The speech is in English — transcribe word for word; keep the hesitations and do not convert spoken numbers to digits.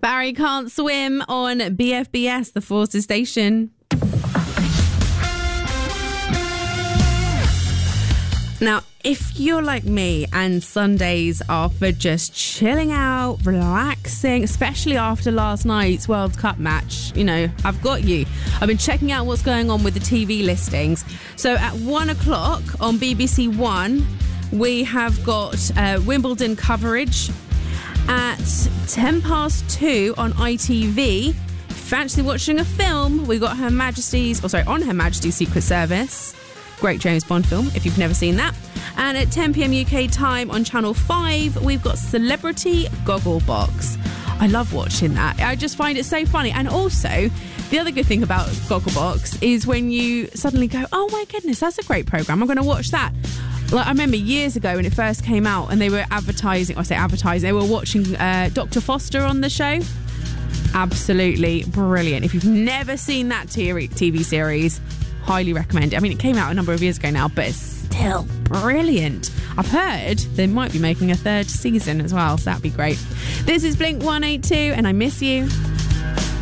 Barry Can't Swim on B F B S, the Forces Station. Now, if you're like me and Sundays are for just chilling out, relaxing, especially after last night's World Cup match, you know, I've got you. I've been checking out what's going on with the T V listings. So at one o'clock on B B C One, we have got uh, Wimbledon coverage. At ten past two on I T V, fancy watching a film, we got Her Majesty's, or sorry, on Her Majesty's Secret Service. Great James Bond film, if you've never seen that. And at ten p.m. U K time on Channel five, we've got Celebrity Gogglebox. I love watching that. I just find it so funny. And also, the other good thing about Gogglebox is when you suddenly go, oh my goodness, that's a great programme, I'm going to watch that. Like, I remember years ago when it first came out and they were advertising, I say advertising, they were watching uh, Doctor Foster on the show. Absolutely brilliant. If you've never seen that T V series, highly recommend it. I mean, it came out a number of years ago now, but it's still brilliant. I've heard they might be making a third season as well, so that'd be great. This is Blink one eighty-two and I miss you.